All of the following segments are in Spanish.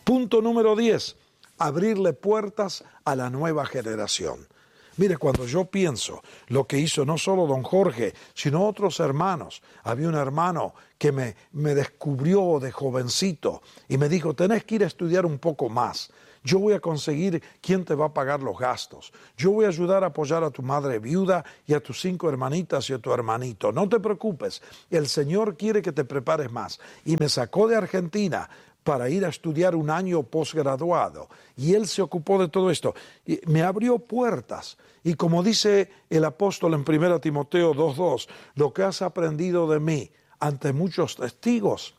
Punto número 10, abrirle puertas a la nueva generación. Mire, cuando yo pienso lo que hizo no solo don Jorge, sino otros hermanos. Había un hermano que me descubrió de jovencito y me dijo, tenés que ir a estudiar un poco más. Yo voy a conseguir quién te va a pagar los gastos. Yo voy a ayudar a apoyar a tu madre viuda y a tus 5 hermanitas y a tu hermanito. No te preocupes, el Señor quiere que te prepares más. Y me sacó de Argentina para ir a estudiar un año posgraduado. Y él se ocupó de todo esto. Y me abrió puertas. Y como dice el apóstol en 1 Timoteo 2:2, lo que has aprendido de mí ante muchos testigos,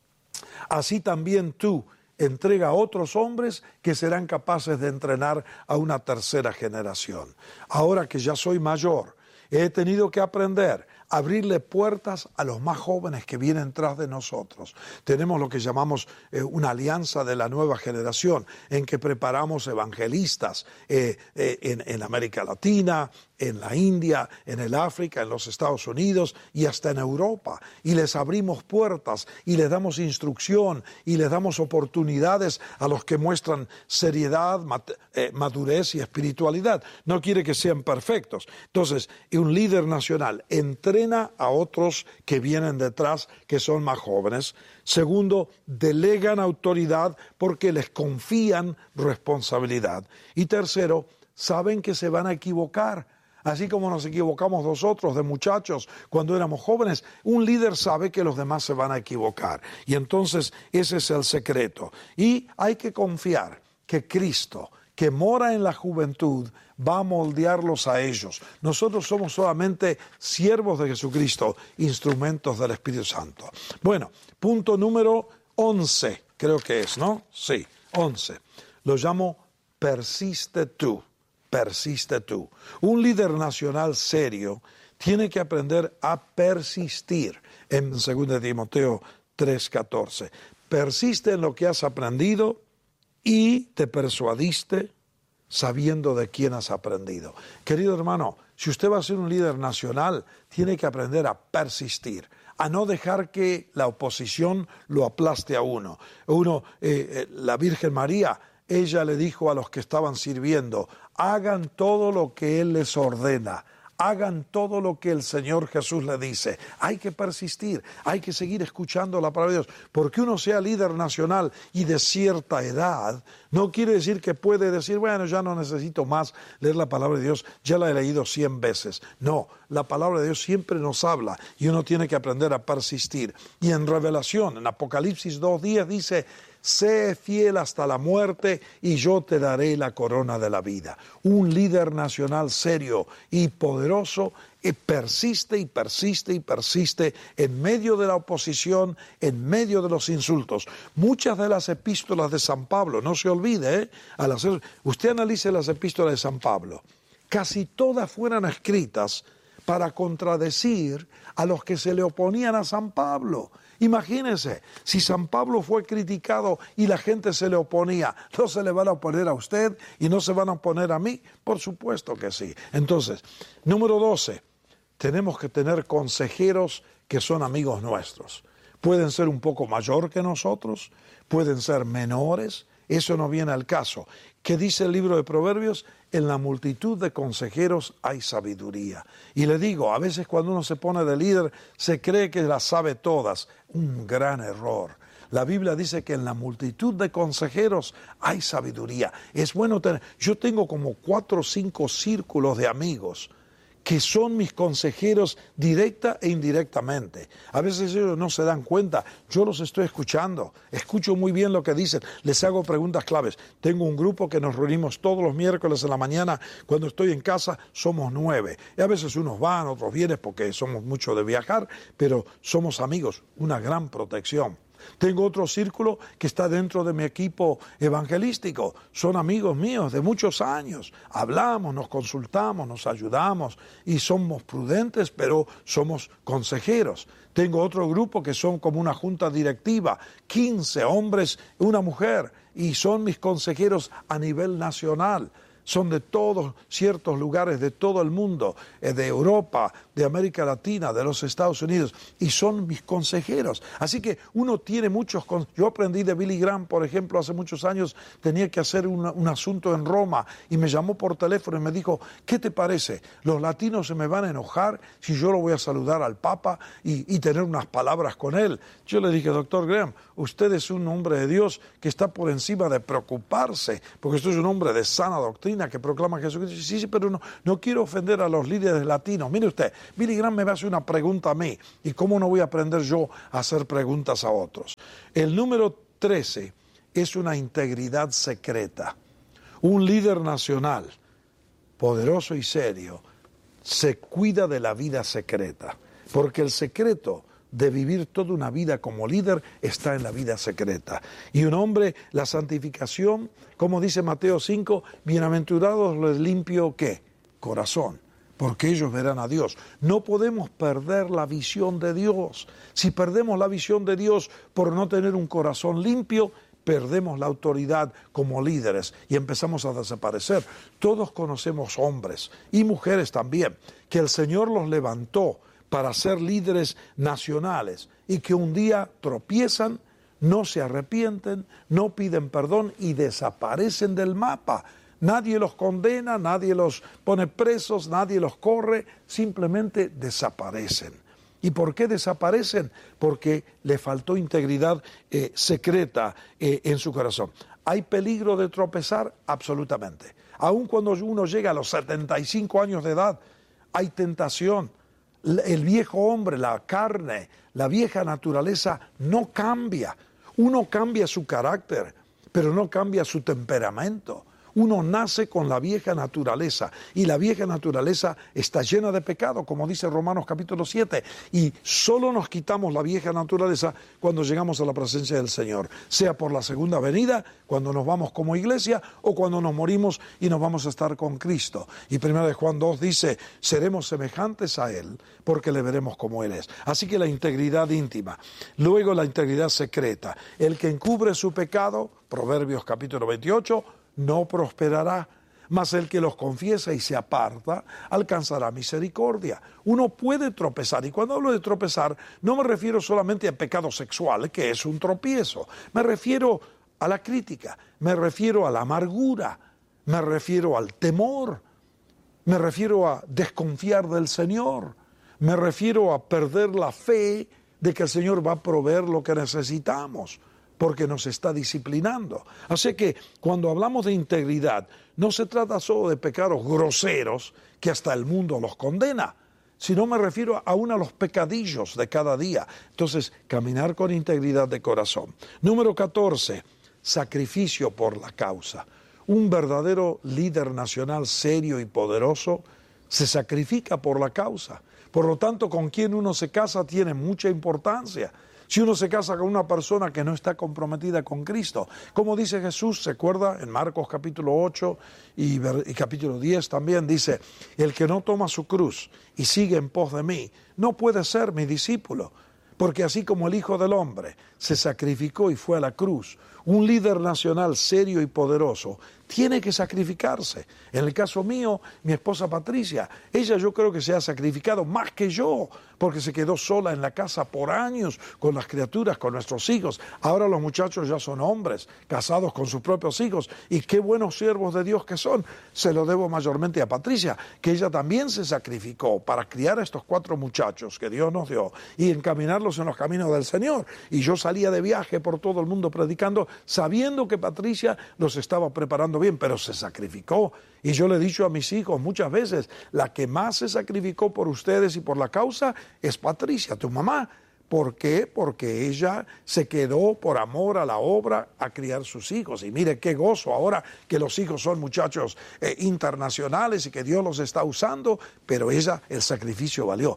así también tú entrega a otros hombres que serán capaces de entrenar a una tercera generación. Ahora que ya soy mayor, he tenido que aprender a abrirle puertas a los más jóvenes que vienen tras de nosotros. Tenemos lo que llamamos una alianza de la nueva generación, en que preparamos evangelistas en América Latina, en la India, en el África, en los Estados Unidos y hasta en Europa. Y les abrimos puertas y les damos instrucción y les damos oportunidades a los que muestran seriedad, madurez y espiritualidad. No quiere que sean perfectos. Entonces, un líder nacional entrena a otros que vienen detrás, que son más jóvenes. Segundo, delegan autoridad porque les confían responsabilidad. Y tercero, saben que se van a equivocar. Así como nos equivocamos nosotros de muchachos cuando éramos jóvenes, un líder sabe que los demás se van a equivocar. Y entonces ese es el secreto. Y hay que confiar que Cristo, que mora en la juventud, va a moldearlos a ellos. Nosotros somos solamente siervos de Jesucristo, instrumentos del Espíritu Santo. Bueno, punto número 11, creo que es, ¿no? Sí, 11. Lo llamo persiste tú. Persiste tú. Un líder nacional serio tiene que aprender a persistir. En 2 Timoteo 3:14. Persiste en lo que has aprendido y te persuadiste sabiendo de quién has aprendido. Querido hermano, si usted va a ser un líder nacional, tiene que aprender a persistir, a no dejar que la oposición lo aplaste a uno. La Virgen María, ella le dijo a los que estaban sirviendo, hagan todo lo que Él les ordena, hagan todo lo que el Señor Jesús le dice. Hay que persistir, hay que seguir escuchando la palabra de Dios. Porque uno sea líder nacional y de cierta edad, no quiere decir que puede decir, bueno, ya no necesito más leer la palabra de Dios, ya la he leído 100 veces. No, la palabra de Dios siempre nos habla y uno tiene que aprender a persistir. Y en Revelación, en Apocalipsis 2:10 dice, sé fiel hasta la muerte y yo te daré la corona de la vida. Un líder nacional serio y poderoso persiste y persiste y persiste en medio de la oposición, en medio de los insultos. Muchas de las epístolas de San Pablo, no se olvide, usted analice las epístolas de San Pablo, casi todas fueron escritas para contradecir a los que se le oponían a San Pablo. Imagínense, si San Pablo fue criticado y la gente se le oponía, ¿no se le van a oponer a usted y no se van a oponer a mí? Por supuesto que sí. Entonces, número 12, tenemos que tener consejeros que son amigos nuestros. Pueden ser un poco mayor que nosotros, pueden ser menores, eso no viene al caso. ¿Qué dice el libro de Proverbios? En la multitud de consejeros hay sabiduría. Y le digo, a veces cuando uno se pone de líder, se cree que las sabe todas. Un gran error. La Biblia dice que en la multitud de consejeros hay sabiduría. Es bueno tener... Yo tengo como 4 o 5 círculos de amigos que son mis consejeros directa e indirectamente. A veces ellos no se dan cuenta, yo los estoy escuchando, escucho muy bien lo que dicen, les hago preguntas claves. Tengo un grupo que nos reunimos todos los miércoles en la mañana, cuando estoy en casa somos 9. Y a veces unos van, otros vienen porque somos mucho de viajar, pero somos amigos, una gran protección. Tengo otro círculo que está dentro de mi equipo evangelístico. Son amigos míos de muchos años. Hablamos, nos consultamos, nos ayudamos y somos prudentes, pero somos consejeros. Tengo otro grupo que son como una junta directiva, 15 hombres, una mujer, y son mis consejeros a nivel nacional. son de todos ciertos lugares de todo el mundo, de Europa, de América Latina, de los Estados Unidos, y son mis consejeros. Así que uno tiene muchos... Yo aprendí de Billy Graham, por ejemplo, hace muchos años tenía que hacer un asunto en Roma y me llamó por teléfono y me dijo, ¿qué te parece? Los latinos se me van a enojar si yo lo voy a saludar al Papa y tener unas palabras con él. Yo le dije, doctor Graham, usted es un hombre de Dios que está por encima de preocuparse, porque usted es un hombre de sana doctrina que proclama a Jesucristo. Sí, pero no quiero ofender a los líderes latinos. Mire usted, Billy Graham me hace una pregunta a mí, ¿y cómo no voy a aprender yo a hacer preguntas a otros? El número 13 es una integridad secreta. Un líder nacional, poderoso y serio, se cuida de la vida secreta, porque el secreto de vivir toda una vida como líder está en la vida secreta. Y un hombre, la santificación, como dice Mateo 5, bienaventurados los limpios, ¿qué? Corazón, porque ellos verán a Dios. No podemos perder la visión de Dios. Si perdemos la visión de Dios por no tener un corazón limpio, perdemos la autoridad como líderes y empezamos a desaparecer. Todos conocemos hombres y mujeres también, que el Señor los levantó para ser líderes nacionales y que un día tropiezan, no se arrepienten, no piden perdón y desaparecen del mapa. Nadie los condena, nadie los pone presos, nadie los corre, simplemente desaparecen. ¿Y por qué desaparecen? Porque le faltó integridad secreta en su corazón. ¿Hay peligro de tropezar? Absolutamente. Aun cuando uno llega a los 75 años de edad, hay tentación. El viejo hombre, la carne, la vieja naturaleza no cambia. Uno cambia su carácter, pero no cambia su temperamento. Uno nace con la vieja naturaleza y la vieja naturaleza está llena de pecado, como dice Romanos capítulo 7, y solo nos quitamos la vieja naturaleza cuando llegamos a la presencia del Señor, sea por la segunda venida, cuando nos vamos como iglesia, o cuando nos morimos y nos vamos a estar con Cristo. Y 1 Juan 2 dice, seremos semejantes a Él, porque le veremos como Él es. Así que la integridad íntima, luego la integridad secreta, el que encubre su pecado, Proverbios capítulo 28, no prosperará, mas el que los confiesa y se aparta alcanzará misericordia. Uno puede tropezar, y cuando hablo de tropezar no me refiero solamente a pecado sexual, que es un tropiezo, me refiero a la crítica, me refiero a la amargura, me refiero al temor, me refiero a desconfiar del Señor, me refiero a perder la fe de que el Señor va a proveer lo que necesitamos, porque nos está disciplinando. Así que cuando hablamos de integridad, no se trata solo de pecados groseros que hasta el mundo los condena, sino me refiero aún a los pecadillos de cada día. Entonces, caminar con integridad de corazón. Número 14, sacrificio por la causa. Un verdadero líder nacional serio y poderoso se sacrifica por la causa. Por lo tanto, con quien uno se casa tiene mucha importancia. Si uno se casa con una persona que no está comprometida con Cristo, como dice Jesús, ¿se acuerda? En Marcos capítulo 8 y capítulo 10 también dice, el que no toma su cruz y sigue en pos de mí, no puede ser mi discípulo, porque así como el Hijo del Hombre se sacrificó y fue a la cruz, un líder nacional serio y poderoso tiene que sacrificarse. En el caso mío, mi esposa Patricia, ella yo creo que se ha sacrificado más que yo, porque se quedó sola en la casa por años con las criaturas, con nuestros hijos. Ahora los muchachos ya son hombres, casados con sus propios hijos, y qué buenos siervos de Dios que son. Se lo debo mayormente a Patricia, que ella también se sacrificó para criar a estos 4 muchachos que Dios nos dio y encaminarlos en los caminos del Señor. Y yo salía de viaje por todo el mundo predicando, sabiendo que Patricia los estaba preparando bien, pero se sacrificó. Y yo le he dicho a mis hijos muchas veces, la que más se sacrificó por ustedes y por la causa es Patricia, tu mamá. ¿Por qué? Porque ella se quedó por amor a la obra a criar sus hijos. Y mire qué gozo ahora que los hijos son muchachos internacionales y que Dios los está usando, pero ella, el sacrificio valió.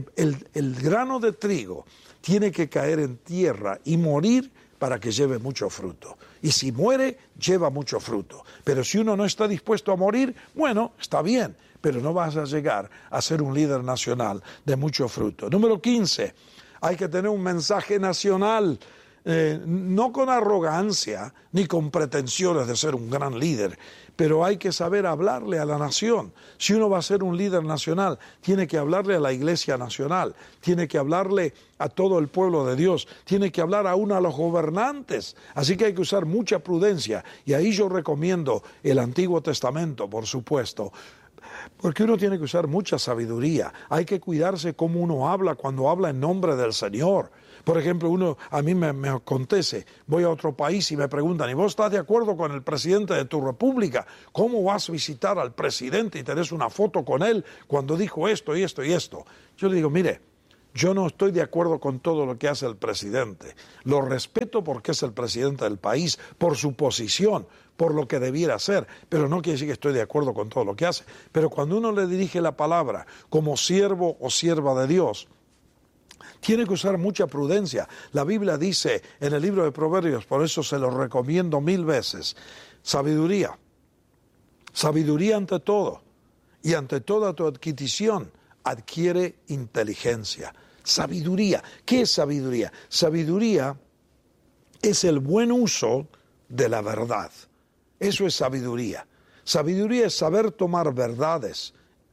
El grano de trigo tiene que caer en tierra y morir para que lleve mucho fruto. Y si muere, lleva mucho fruto. Pero si uno no está dispuesto a morir, bueno, está bien, pero no vas a llegar a ser un líder nacional de mucho fruto. Número 15, hay que tener un mensaje nacional. no con arrogancia ni con pretensiones de ser un gran líder, pero hay que saber hablarle a la nación. Si uno va a ser un líder nacional, tiene que hablarle a la iglesia nacional, tiene que hablarle a todo el pueblo de Dios, tiene que hablar aún a los gobernantes. Así que hay que usar mucha prudencia, y ahí yo recomiendo el Antiguo Testamento, por supuesto, porque uno tiene que usar mucha sabiduría. Hay que cuidarse cómo uno habla cuando habla en nombre del Señor. Por ejemplo, a mí me acontece, voy a otro país y me preguntan, ¿y vos estás de acuerdo con el presidente de tu república? ¿Cómo vas a visitar al presidente y tenés una foto con él cuando dijo esto y esto y esto? Yo le digo, mire, yo no estoy de acuerdo con todo lo que hace el presidente. Lo respeto porque es el presidente del país, por su posición, por lo que debiera hacer, pero no quiere decir que estoy de acuerdo con todo lo que hace. Pero cuando uno le dirige la palabra como siervo o sierva de Dios, tiene que usar mucha prudencia. La Biblia dice en el libro de Proverbios, por eso se lo recomiendo 1000 veces, sabiduría. Sabiduría ante todo. Y ante toda tu adquisición, adquiere inteligencia. Sabiduría. ¿Qué es sabiduría? Sabiduría es el buen uso de la verdad. Eso es sabiduría. Sabiduría es saber tomar verdades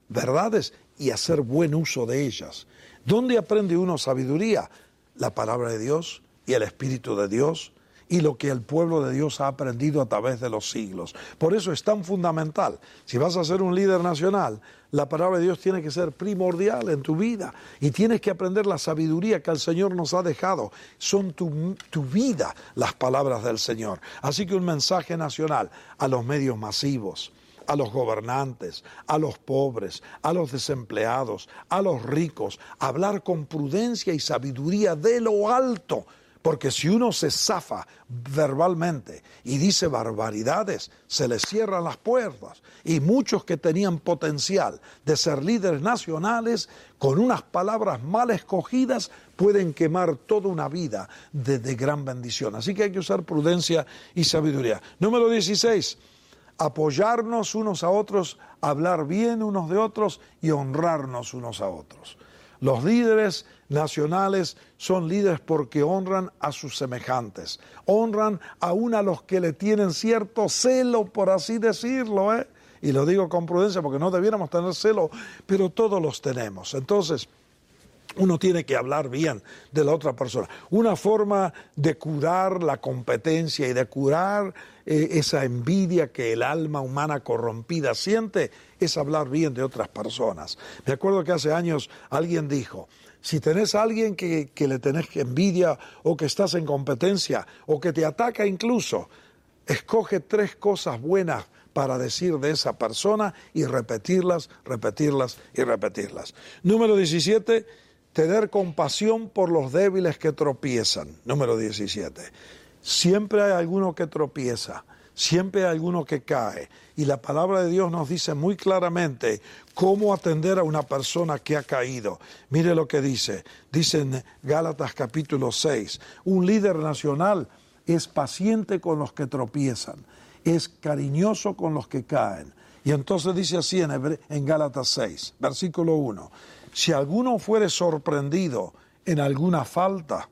y hacer buen uso de ellas. ¿Dónde aprende uno sabiduría? La palabra de Dios y el Espíritu de Dios y lo que el pueblo de Dios ha aprendido a través de los siglos. Por eso es tan fundamental. Si vas a ser un líder nacional, la palabra de Dios tiene que ser primordial en tu vida y tienes que aprender la sabiduría que el Señor nos ha dejado. Son tu vida las palabras del Señor. Así que un mensaje nacional a los medios masivos, a los gobernantes, a los pobres, a los desempleados, a los ricos, hablar con prudencia y sabiduría de lo alto, porque si uno se zafa verbalmente y dice barbaridades, se le cierran las puertas, y muchos que tenían potencial de ser líderes nacionales, con unas palabras mal escogidas, pueden quemar toda una vida de gran bendición. Así que hay que usar prudencia y sabiduría. Número 16. Apoyarnos unos a otros, hablar bien unos de otros y honrarnos unos a otros. Los líderes nacionales son líderes porque honran a sus semejantes, honran aún a los que le tienen cierto celo, por así decirlo, y lo digo con prudencia porque no debiéramos tener celo, pero todos los tenemos. Entonces, uno tiene que hablar bien de la otra persona. Una forma de curar la competencia y de curar esa envidia que el alma humana corrompida siente es hablar bien de otras personas. Me acuerdo que hace años alguien dijo, si tenés a alguien que le tenés envidia o que estás en competencia o que te ataca incluso, escoge 3 cosas buenas para decir de esa persona y repetirlas, repetirlas y repetirlas. Número 17. Tener compasión por los débiles que tropiezan. Número 17. Siempre hay alguno que tropieza, siempre hay alguno que cae. Y la palabra de Dios nos dice muy claramente cómo atender a una persona que ha caído. Mire lo que dice. Dice en Gálatas capítulo 6. Un líder nacional es paciente con los que tropiezan, es cariñoso con los que caen. Y entonces dice así en Gálatas 6, versículo 1. Si alguno fuere sorprendido en alguna falta,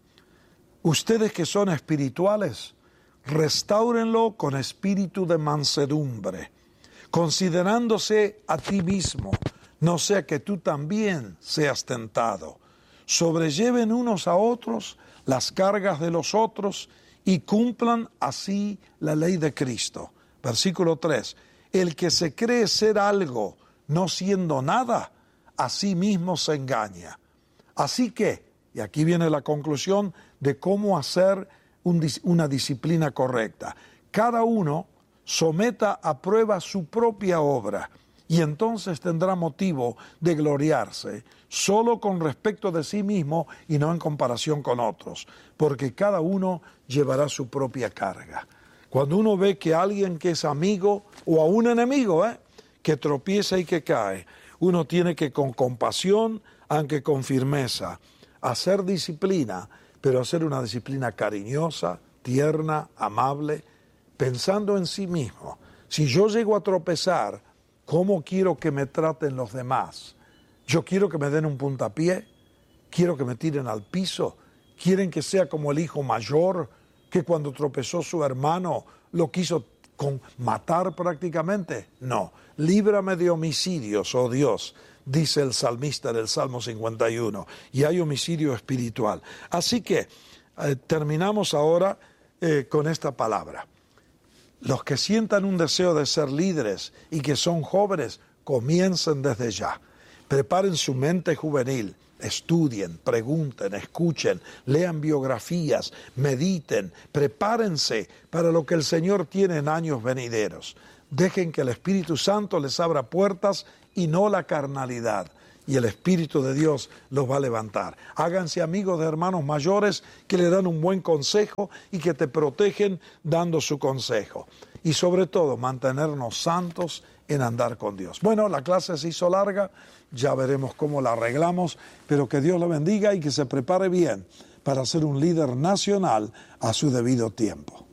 ustedes que son espirituales, restáurenlo con espíritu de mansedumbre, considerándose a ti mismo, no sea que tú también seas tentado. Sobrelleven unos a otros las cargas de los otros y cumplan así la ley de Cristo. Versículo 3. El que se cree ser algo, no siendo nada, a sí mismo se engaña. Así que, y aquí viene la conclusión de cómo hacer una disciplina correcta. Cada uno someta a prueba su propia obra y entonces tendrá motivo de gloriarse solo con respecto de sí mismo y no en comparación con otros, porque cada uno llevará su propia carga. Cuando uno ve que alguien que es amigo o a un enemigo, que tropieza y que cae, uno tiene que con compasión, aunque con firmeza, hacer disciplina, pero hacer una disciplina cariñosa, tierna, amable, pensando en sí mismo. Si yo llego a tropezar, ¿cómo quiero que me traten los demás? Yo quiero que me den un puntapié, quiero que me tiren al piso, ¿Quieren que sea como el hijo mayor, que cuando tropezó su hermano lo quiso matar prácticamente? No, líbrame de homicidios, oh Dios, dice el salmista del Salmo 51, y hay homicidio espiritual. Así que terminamos ahora con esta palabra. Los que sientan un deseo de ser líderes y que son jóvenes, comiencen desde ya. Preparen su mente juvenil, estudien, pregunten, escuchen, lean biografías, mediten, prepárense para lo que el Señor tiene en años venideros. Dejen que el Espíritu Santo les abra puertas y no la carnalidad. Y el Espíritu de Dios los va a levantar. Háganse amigos de hermanos mayores que le dan un buen consejo y que te protegen dando su consejo. Y sobre todo, mantenernos santos en andar con Dios. Bueno, la clase se hizo larga, ya veremos cómo la arreglamos, pero que Dios la bendiga y que se prepare bien para ser un líder nacional a su debido tiempo.